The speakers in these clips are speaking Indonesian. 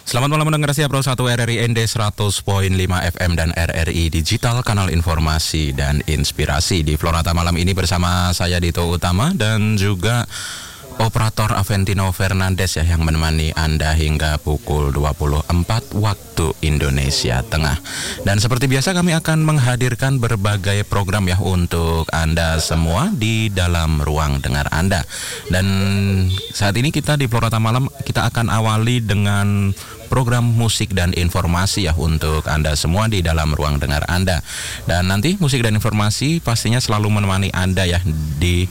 Selamat malam mendengar siap Pro 1 RRI ND 100.5 FM dan RRI Digital, kanal informasi dan inspirasi. Di Florata malam ini bersama saya Dito Utama dan juga operator Aventino Fernandes ya, yang menemani Anda hingga pukul 24 waktu Indonesia Tengah. Dan seperti biasa kami akan menghadirkan berbagai program ya untuk Anda semua di dalam ruang dengar Anda. Dan saat ini kita di Florata malam kita akan awali dengan program musik dan informasi ya untuk Anda semua di dalam ruang dengar Anda. Dan nanti musik dan informasi pastinya selalu menemani Anda ya di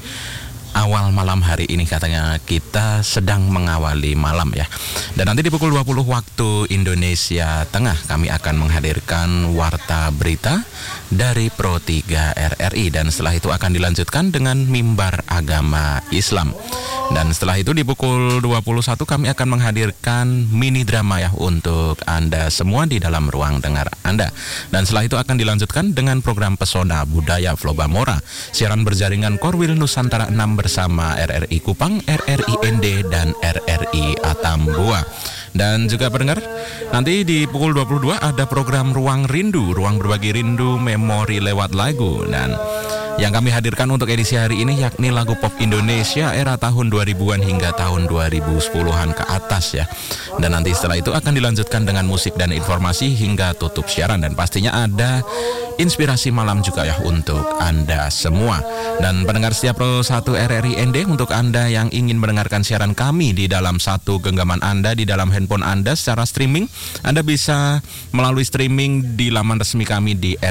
awal malam hari ini, katanya kita sedang mengawali malam ya. Dan nanti di pukul 20 waktu Indonesia Tengah kami akan menghadirkan warta berita dari Pro 3 RRI. Dan setelah itu akan dilanjutkan dengan mimbar agama Islam. Dan setelah itu di pukul 21 kami akan menghadirkan mini drama ya untuk Anda semua di dalam ruang dengar Anda. Dan setelah itu akan dilanjutkan dengan program Pesona Budaya Flobamora, siaran berjaringan Korwil Nusantara 6 bersama RRI Kupang, RRI ND, dan RRI Atambua. Dan juga pendengar, nanti di pukul 22 ada program Ruang Rindu, ruang berbagi rindu memori lewat lagu. Dan yang kami hadirkan untuk edisi hari ini yakni lagu pop Indonesia era tahun 2000-an hingga tahun 2010-an ke atas ya. Dan nanti setelah itu akan dilanjutkan dengan musik dan informasi hingga tutup siaran. Dan pastinya ada inspirasi malam juga ya untuk Anda semua. Dan pendengar setiap Pro 1 RRI ND, untuk Anda yang ingin mendengarkan siaran kami di dalam satu genggaman Anda, di dalam handphone Anda secara streaming, Anda bisa melalui streaming di laman resmi kami di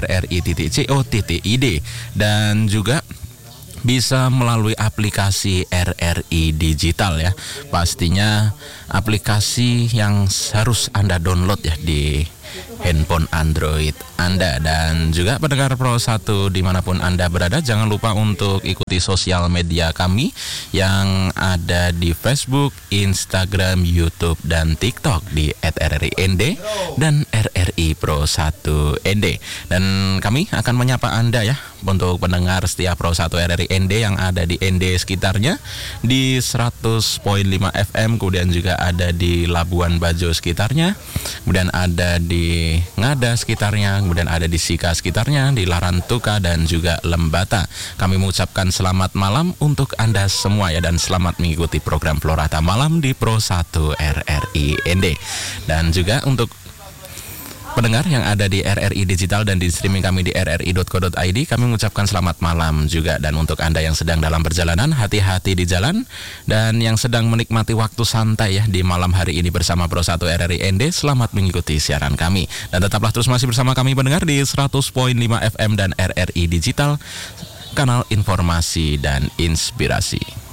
rri.co.id. Dan juga bisa melalui aplikasi RRI Digital ya. Pastinya aplikasi yang harus Anda download ya di handphone Android Anda. Dan juga pendengar Pro 1 dimanapun Anda berada, jangan lupa untuk ikuti sosial media kami yang ada di Facebook, Instagram, YouTube, dan TikTok di @RRIND dan RRI Pro 1 ND. Dan kami akan menyapa Anda ya untuk pendengar setiap Pro 1 RRI ND yang ada di ND sekitarnya, di 100.5 FM, kemudian juga ada di Labuan Bajo sekitarnya, kemudian ada di Ngada sekitarnya, kemudian ada di Sika sekitarnya, di Larantuka, dan juga Lembata. Kami mengucapkan selamat malam untuk Anda semua ya, dan selamat mengikuti program Florata Malam di Pro 1 RRI ND. Dan juga untuk pendengar yang ada di RRI Digital dan di streaming kami di rri.co.id, kami mengucapkan selamat malam juga. Dan untuk Anda yang sedang dalam perjalanan, hati-hati di jalan. Dan yang sedang menikmati waktu santai ya di malam hari ini bersama Pro 1 RRI ND, selamat mengikuti siaran kami. Dan tetaplah terus masih bersama kami pendengar di 100.5 FM dan RRI Digital, kanal informasi dan inspirasi.